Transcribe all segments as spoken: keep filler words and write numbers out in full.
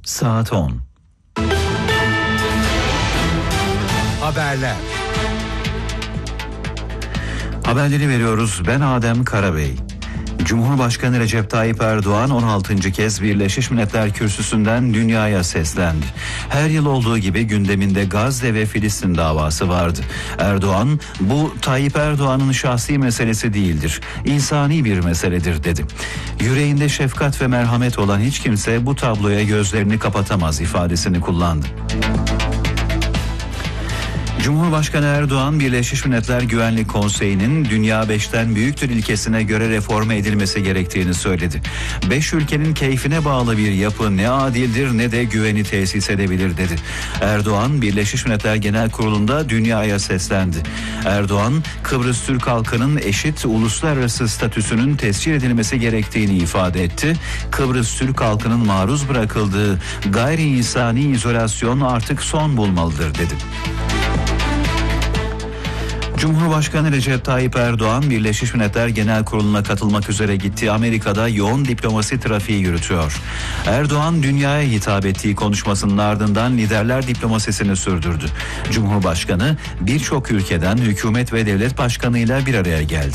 Saat on. Haberler. Haberleri veriyoruz. Ben Adem Karabey. Cumhurbaşkanı Recep Tayyip Erdoğan on altıncı kez Birleşmiş Milletler Kürsüsü'nden dünyaya seslendi. Her yıl olduğu gibi gündeminde Gazze ve Filistin davası vardı. Erdoğan, bu Tayyip Erdoğan'ın şahsi meselesi değildir, insani bir meseledir dedi. Yüreğinde şefkat ve merhamet olan hiç kimse bu tabloya gözlerini kapatamaz ifadesini kullandı. Cumhurbaşkanı Erdoğan, Birleşmiş Milletler Güvenlik Konseyi'nin Dünya beşten büyüktür ilkesine göre reforme edilmesi gerektiğini söyledi. Beş ülkenin keyfine bağlı bir yapı ne adildir ne de güveni tesis edebilir dedi. Erdoğan, Birleşmiş Milletler Genel Kurulu'nda dünyaya seslendi. Erdoğan, Kıbrıs Türk halkının eşit uluslararası statüsünün tescil edilmesi gerektiğini ifade etti. Kıbrıs Türk halkının maruz bırakıldığı gayri insani izolasyon artık son bulmalıdır dedi. Cumhurbaşkanı Recep Tayyip Erdoğan, Birleşmiş Milletler Genel Kurulu'na katılmak üzere gittiği Amerika'da yoğun diplomasi trafiği yürütüyor. Erdoğan, dünyaya hitap ettiği konuşmasının ardından liderler diplomasisini sürdürdü. Cumhurbaşkanı, birçok ülkeden hükümet ve devlet başkanıyla bir araya geldi.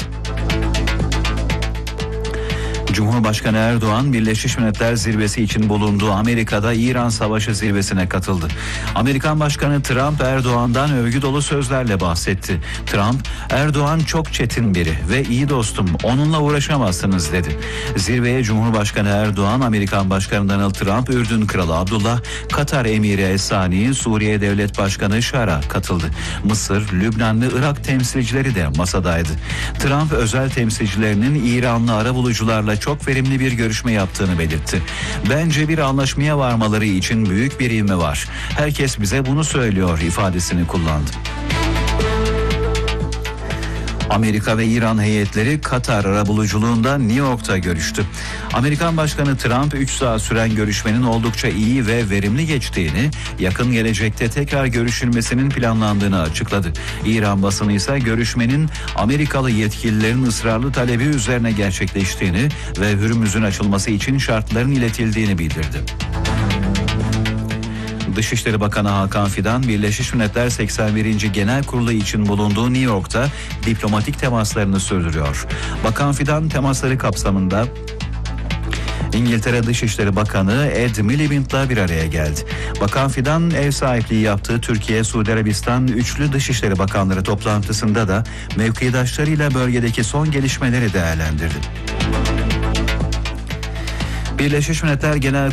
Cumhurbaşkanı Erdoğan, Birleşmiş Milletler Zirvesi için bulunduğu Amerika'da İran Savaşı Zirvesi'ne katıldı. Amerikan Başkanı Trump, Erdoğan'dan övgü dolu sözlerle bahsetti. Trump, Erdoğan çok çetin biri ve iyi dostum, onunla uğraşamazsınız dedi. Zirveye Cumhurbaşkanı Erdoğan, Amerikan Başkanı Donald Trump, Ürdün Kralı Abdullah, Katar Emiri Es-Sani, Suriye Devlet Başkanı Şara katıldı. Mısır, Lübnan ve Irak temsilcileri de masadaydı. Trump, özel temsilcilerinin İranlı arabulucularla çok verimli bir görüşme yaptığını belirtti. Bence bir anlaşmaya varmaları için büyük bir ivme var. Herkes bize bunu söylüyor ifadesini kullandı. Amerika ve İran heyetleri Katar arabuluculuğunda New York'ta görüştü. Amerikan Başkanı Trump, üç saat süren görüşmenin oldukça iyi ve verimli geçtiğini, yakın gelecekte tekrar görüşülmesinin planlandığını açıkladı. İran basını ise görüşmenin Amerikalı yetkililerin ısrarlı talebi üzerine gerçekleştiğini ve Hürmüz'ün açılması için şartların iletildiğini bildirdi. Dışişleri Bakanı Hakan Fidan, Birleşmiş Milletler seksen birinci Genel Kurulu için bulunduğu New York'ta diplomatik temaslarını sürdürüyor. Bakan Fidan temasları kapsamında İngiltere Dışişleri Bakanı Ed Miliband'la bir araya geldi. Bakan Fidan, ev sahipliği yaptığı Türkiye, Suudi Arabistan üçlü Dışişleri Bakanları toplantısında da mevkidaşlarıyla bölgedeki son gelişmeleri değerlendirdi. Birleşmiş Milletler Genel